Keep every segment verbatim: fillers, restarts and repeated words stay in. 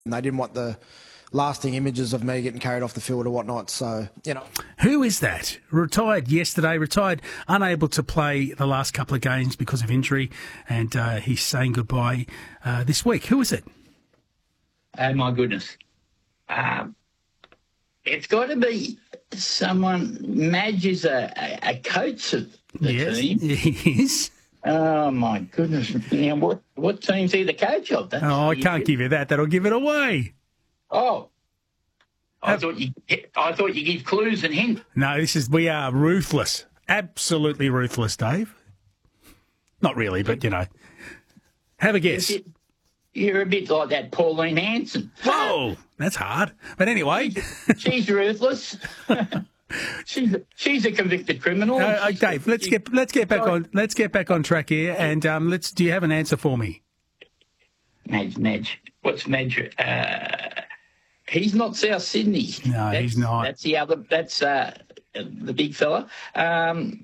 and they didn't want the lasting images of me getting carried off the field or whatnot. So, you know. Who is that? Retired yesterday, retired, unable to play the last couple of games because of injury, and uh, he's saying goodbye uh, this week. Who is it? Oh, my goodness. Um, it's got to be someone. Madge is a, a, a coach of the yes, team. Yes. Oh, my goodness. You know, what, what team's he the coach of? That's oh, I can't give you that. That'll give it away. Oh. I Have, thought you I thought you give clues and hints. No, this is, we are ruthless. Absolutely ruthless, Dave. Not really, but, you know. Have a guess. You're a bit, you're a bit like that Pauline Hanson. Whoa, that's hard. But anyway. She's, she's ruthless. she's, a, she's a convicted criminal. Uh, uh, Dave, let's get let's get back on let's get back on track here, and um, let's. Do you have an answer for me? Madge, Madge. What's Madge? Uh, he's not South Sydney. No, that's, he's not. That's the other. That's uh, the big fella. Um,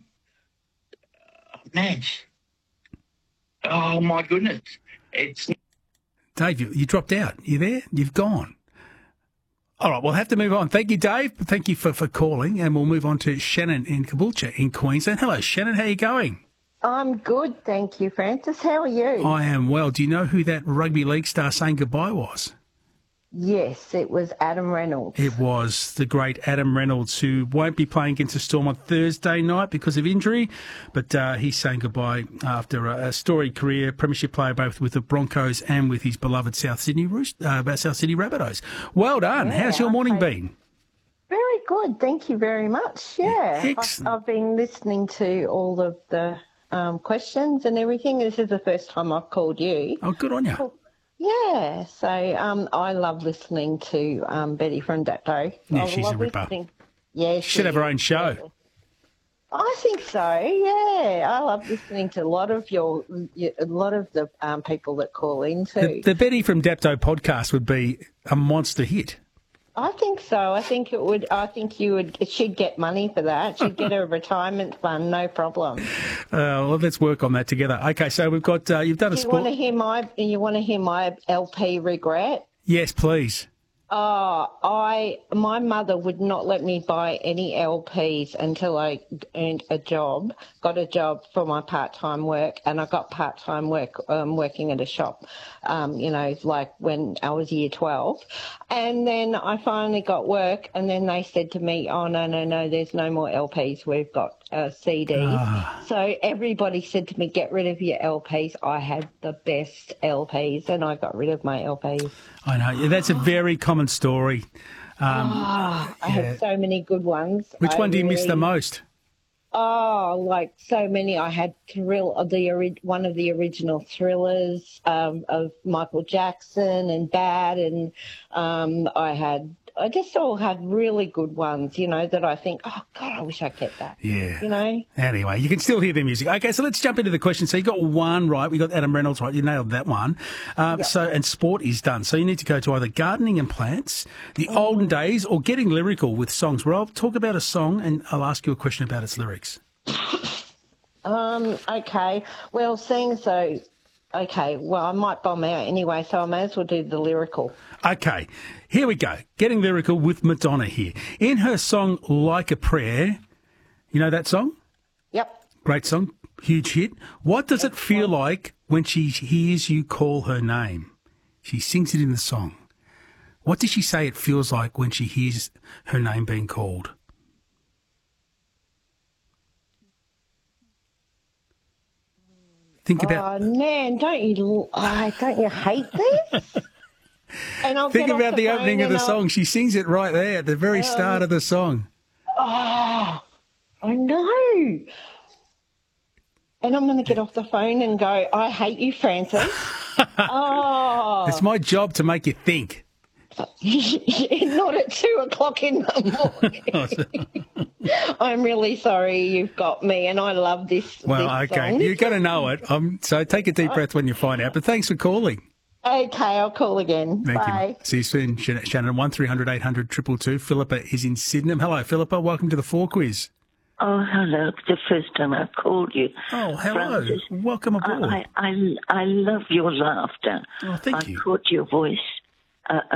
Madge. Oh my goodness! It's Dave. You, you dropped out. You there? You've gone. All right, we'll have to move on. Thank you, Dave. Thank you for, for calling, and we'll move on to Shannon in Caboolture in Queensland. Hello, Shannon. How are you going? I'm good, thank you, Francis. How are you? I am well. Do you know who that rugby league star saying goodbye was? Yes, it was Adam Reynolds. It was the great Adam Reynolds, who won't be playing against the Storm on Thursday night because of injury, but uh, he's saying goodbye after a, a storied career, premiership player both with the Broncos and with his beloved South Sydney Roost, uh, South Sydney Rabbitohs. Well done. Yeah, How's your morning okay. been? Very good, thank you very much. Yeah, I've, I've been listening to all of the um, questions and everything. This is the first time I've called you. Oh, good on you. Yeah, so um, I love listening to um, Betty from Dapto. Yeah, I she's love a ripper. listening. Yeah, she should have her own show. I think so. Yeah, I love listening to a lot of your, a lot of the um, people that call in too. The, the Betty from Dapto podcast would be a monster hit. I think so. I think it would. I think you would. She'd get money for that. She'd get a retirement fund, no problem. Uh, well, let's work on that together. Okay, so we've got. Uh, you've done a you sport. Want to hear my? You want to hear my L P regret? Yes, please. Oh, I my mother would not let me buy any L Ps until I earned a job, got a job for my part-time work, and I got part-time work um, working at a shop, um, you know, like when I was year twelve. And then I finally got work, and then they said to me, oh, no, no, no, there's no more L Ps. We've got uh, C Ds. Ah. So everybody said to me, get rid of your L Ps. I had the best L Ps, and I got rid of my L Ps. I know. Yeah, that's a very common story. Um, oh, I yeah. had so many good ones. Which I one do you really, miss the most? Oh, like so many. I had thrill of the one of the original thrillers um, of Michael Jackson and Bad, and um, I had. I just all had really good ones, you know, that I think, oh, God, I wish I kept that. Yeah. You know? Anyway, you can still hear the music. Okay, so let's jump into the question. So you got one right. We got Adam Reynolds right. You nailed that one. Uh, yep. So, and sport is done. So you need to go to either gardening and plants, the oh. olden days, or getting lyrical with songs, where I'll talk about a song and I'll ask you a question about its lyrics. um. Okay. Well, seeing so... Okay, well, I might bomb out anyway, so I may as well do the lyrical. Okay, here we go. Getting lyrical with Madonna here. In her song Like a Prayer, you know that song? Yep. Great song, huge hit. What does it feel like when she hears you call her name? She sings it in the song. What does she say it feels like when she hears her name being called? Think about. Oh man, don't you? Oh, don't you hate this? And I'll think get about off the, the opening of the I'll... song. She sings it right there at the very um, start of the song. Oh, I know. And I'm going to get off the phone and go, I hate you, Francis. Oh, it's my job to make you think. Not at two o'clock in the morning. I'm really sorry you've got me, and I love this. Well, this okay, song. you're going to know it. Um, so take a deep breath when you find out. But thanks for calling. Okay, I'll call again. Thank Bye. you. See you soon, Shannon. One three hundred eight hundred two two two. Philippa is in Sydenham. Hello, Philippa. Welcome to the Four Quiz. Oh, hello. It's the first time I've called you. Oh, hello. Francis. Welcome aboard. I, I, I love your laughter. Oh, thank I you. caught your voice uh,